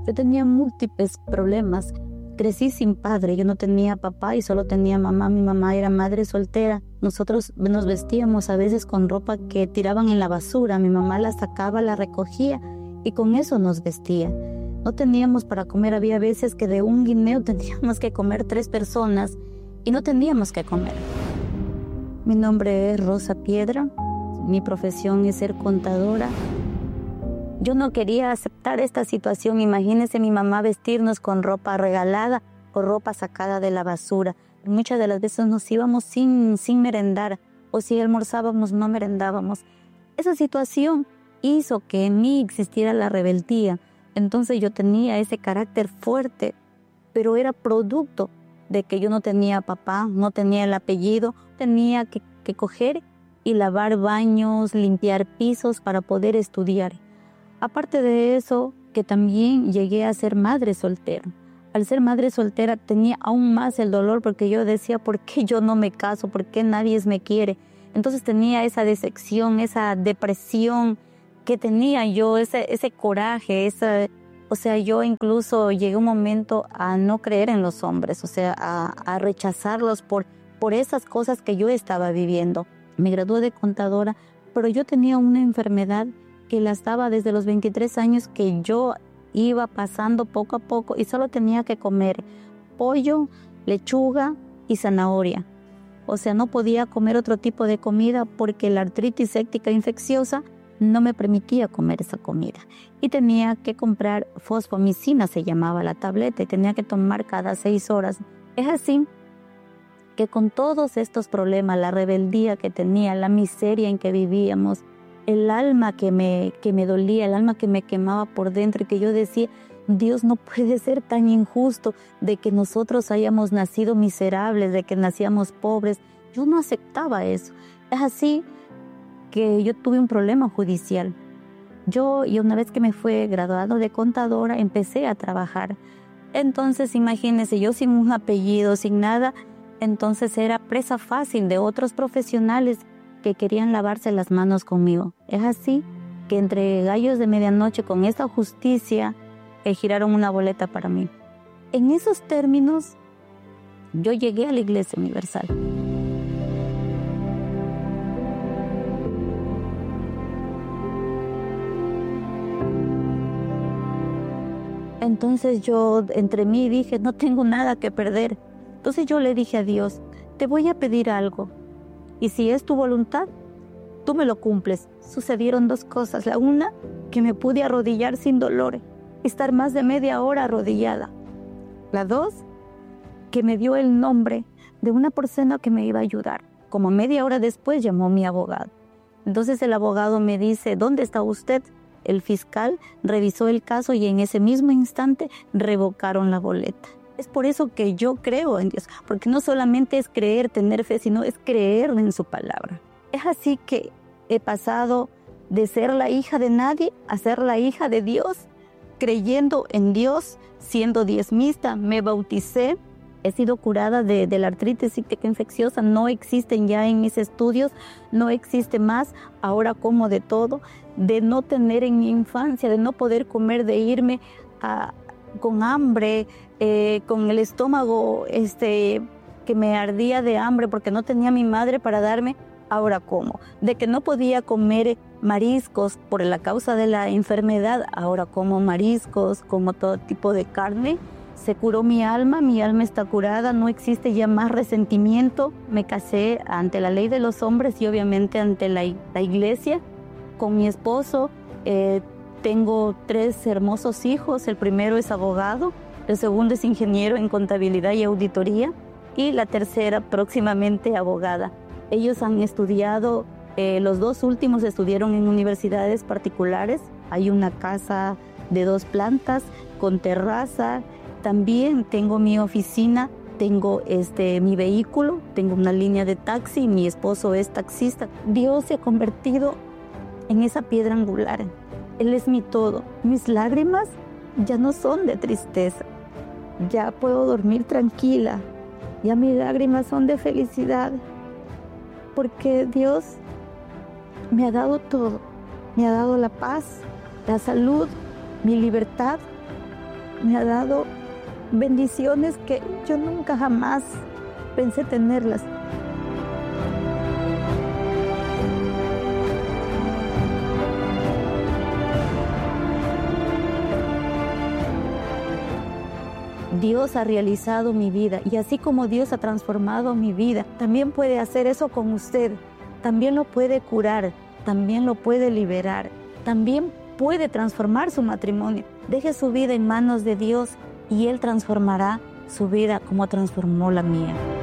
Yo tenía múltiples problemas. Crecí sin padre, yo no tenía papá y solo tenía mamá. Mi mamá era madre soltera. Nosotros nos vestíamos a veces con ropa que tiraban en la basura. Mi mamá la sacaba, la recogía y con eso nos vestía. No teníamos para comer. Había veces que de un guineo teníamos que comer 3 personas y no teníamos que comer. Mi nombre es Rosa Piedra. Mi profesión es ser contadora. Yo no quería aceptar esta situación. Imagínense mi mamá vestirnos con ropa regalada o ropa sacada de la basura. Muchas de las veces nos íbamos sin merendar, o si almorzábamos no merendábamos. Esa situación hizo que en mí existiera la rebeldía. Entonces yo tenía ese carácter fuerte, pero era producto de que yo no tenía papá, no tenía el apellido, tenía que coger y lavar baños, limpiar pisos para poder estudiar. Aparte de eso, que también llegué a ser madre soltera. Al ser madre soltera tenía aún más el dolor porque yo decía, ¿por qué yo no me caso? ¿Por qué nadie me quiere? Entonces tenía esa decepción, esa depresión que tenía yo, ese coraje, yo incluso llegué un momento a no creer en los hombres, a rechazarlos por esas cosas que yo estaba viviendo. Me gradué de contadora, pero yo tenía una enfermedad que la estaba desde los 23 años que yo iba pasando poco a poco y solo tenía que comer pollo, lechuga y zanahoria. No podía comer otro tipo de comida porque la artritis séptica infecciosa no me permitía comer esa comida. Y tenía que comprar fosfomicina, se llamaba la tableta, y tenía que tomar cada 6 horas. Es así que con todos estos problemas, la rebeldía que tenía, la miseria en que vivíamos, el alma que me dolía, el alma que me quemaba por dentro y que yo decía, Dios no puede ser tan injusto de que nosotros hayamos nacido miserables, de que nacíamos pobres. Yo no aceptaba eso. Es así que yo tuve un problema judicial. Y una vez que me fue graduado de contadora, empecé a trabajar. Entonces, imagínense, yo sin un apellido, sin nada, entonces era presa fácil de otros profesionales que querían lavarse las manos conmigo. Es así que entre gallos de medianoche con esta justicia giraron una boleta para mí. En esos términos, yo llegué a la Iglesia Universal. Entonces yo entre mí dije, no tengo nada que perder. Entonces yo le dije a Dios, te voy a pedir algo. Y si es tu voluntad, tú me lo cumples. Sucedieron 2 cosas. La una, que me pude arrodillar sin dolor, estar más de media hora arrodillada. La 2, que me dio el nombre de una persona que me iba a ayudar. Como media hora después llamó mi abogado. Entonces el abogado me dice, ¿dónde está usted? El fiscal revisó el caso y en ese mismo instante revocaron la boleta. Es por eso que yo creo en Dios, porque no solamente es creer, tener fe, sino es creer en su palabra. Es así que he pasado de ser la hija de nadie a ser la hija de Dios, creyendo en Dios, siendo diezmista, me bauticé, he sido curada de la artritis séptica infecciosa, no existen ya en mis estudios, no existe más, ahora como de todo, de no tener en mi infancia, de no poder comer, de irme con hambre, con el estómago que me ardía de hambre porque no tenía mi madre para darme, ahora como. De que no podía comer mariscos por la causa de la enfermedad, ahora como mariscos, como todo tipo de carne. Se curó mi alma está curada, no existe ya más resentimiento. Me casé ante la ley de los hombres y obviamente ante la iglesia con mi esposo. Tengo 3 hermosos hijos, el primero es abogado, el segundo es ingeniero en contabilidad y auditoría y la tercera próximamente abogada. Ellos han estudiado, los 2 últimos estudiaron en universidades particulares. Hay una casa de 2 plantas con terraza. También tengo mi oficina, tengo mi vehículo, tengo una línea de taxi, mi esposo es taxista. Dios se ha convertido en esa piedra angular. Él es mi todo. Mis lágrimas ya no son de tristeza. Ya puedo dormir tranquila. Ya mis lágrimas son de felicidad. Porque Dios me ha dado todo. Me ha dado la paz, la salud, mi libertad. me ha dado bendiciones que yo nunca jamás pensé tenerlas. Dios ha realizado mi vida, y así como Dios ha transformado mi vida, también puede hacer eso con usted. También lo puede curar, también lo puede liberar, también puede transformar su matrimonio. Deje su vida en manos de Dios y Él transformará su vida como transformó la mía.